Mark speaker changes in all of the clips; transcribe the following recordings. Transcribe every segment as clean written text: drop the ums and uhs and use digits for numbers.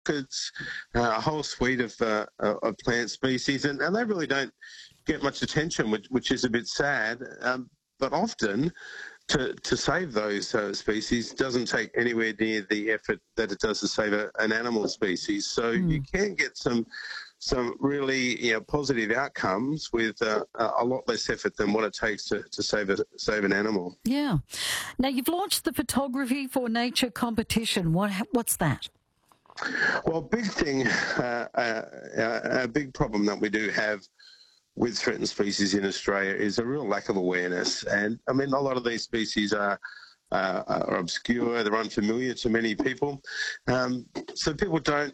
Speaker 1: orchids, a whole suite of plant species, and they really don't get much attention, which is a bit sad. But often, to save those species doesn't take anywhere near the effort that it does to save an animal species. So you can get some really positive outcomes with a lot less effort than what it takes to save an animal.
Speaker 2: Yeah. Now, you've launched the Photography for Nature competition. What's that?
Speaker 1: Well, big thing, a big problem that we do have with threatened species in Australia is a real lack of awareness. And I mean, a lot of these species are obscure, they're unfamiliar to many people. So people don't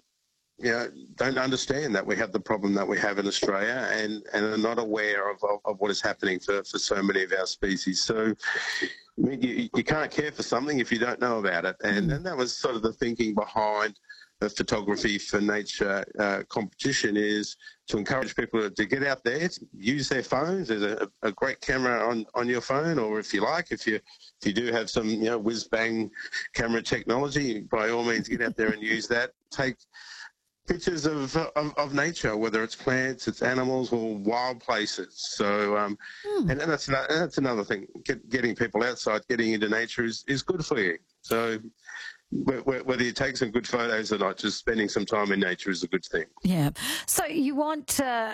Speaker 1: understand that we have the problem that we have in Australia and are not aware of what is happening for so many of our species. So I mean, you can't care for something if you don't know about it. And that was sort of the thinking behind the Photography for Nature competition, is to encourage people to get out there, use their phones. There's a great camera on your phone, or if you do have some whiz-bang camera technology, by all means get out there and use that. Take pictures of nature, whether it's plants, it's animals, or wild places. So, and that's another thing. Getting people outside, getting into nature is good for you. So, whether you take some good photos or not, just spending some time in nature is a good thing.
Speaker 2: Yeah. So you want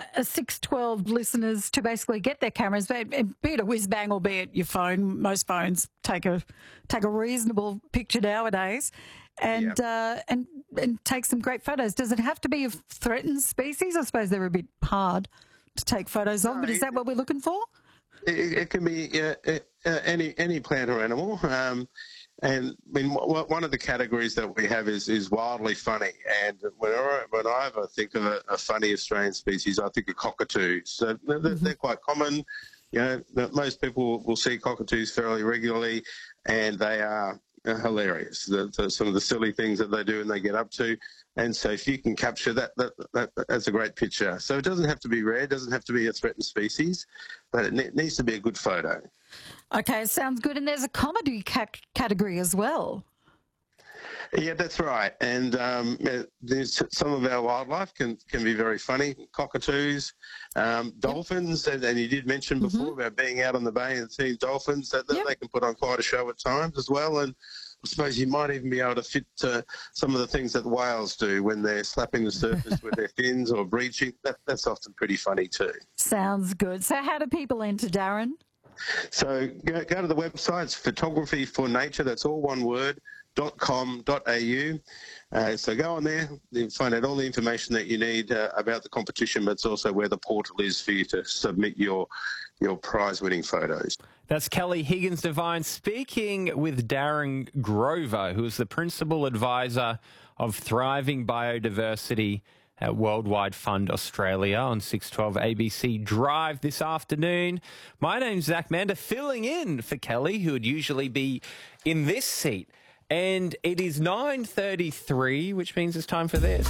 Speaker 2: 612 listeners to basically get their cameras, be it a whiz-bang or be it your phone. Most phones take a reasonable picture nowadays, and take some great photos. Does it have to be of threatened species? I suppose they're a bit hard to take photos of, but is that what we're looking for?
Speaker 1: It can be any plant or animal. And I mean, one of the categories that we have is wildly funny. And when I ever think of a funny Australian species, I think of cockatoos. So they're quite common. Most people will see cockatoos fairly regularly, and they are hilarious. Some of the silly things that they do and they get up to. And so if you can capture that's a great picture. So it doesn't have to be rare, it doesn't have to be a threatened species, but it needs to be a good photo.
Speaker 2: Okay, sounds good. And there's a comedy category as well.
Speaker 1: Yeah, that's right. And there's some of our wildlife can be very funny. Cockatoos, dolphins, and you did mention before about being out on the bay and seeing dolphins. That they can put on quite a show at times as well. And I suppose you might even be able to fit some of the things that the whales do when they're slapping the surface with their fins or breaching. That's often pretty funny too.
Speaker 2: Sounds good. So how do people enter, Darren?
Speaker 1: So go to the website. It's Photography for Nature. That's all one word. .com.au. So go on there, you find out all the information that you need about the competition, but it's also where the portal is for you to submit your prize-winning photos.
Speaker 3: That's Kelly Higgins-Devine speaking with Darren Grover, who is the Principal Advisor of Thriving Biodiversity at Worldwide Fund Australia on 612 ABC Drive this afternoon. My name's Zach Mander, filling in for Kelly, who would usually be in this seat. And it is 9:33, which means it's time for this.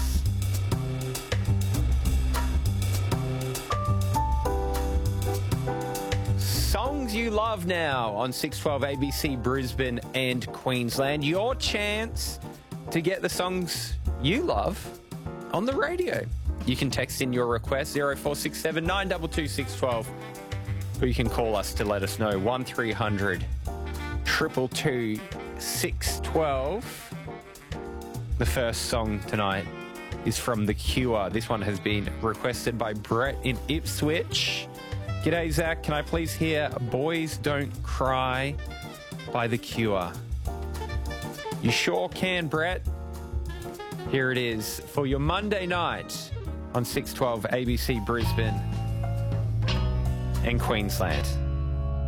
Speaker 3: Songs you love now on 612 ABC Brisbane and Queensland. Your chance to get the songs you love on the radio. You can text in your request 0467 922 612, or you can call us to let us know 1300 222 612. The first song tonight is from The Cure. This one has been requested by Brett in Ipswich. G'day, Zach. Can I please hear Boys Don't Cry by The Cure? You sure can, Brett. Here it is for your Monday night on 612 ABC Brisbane and Queensland.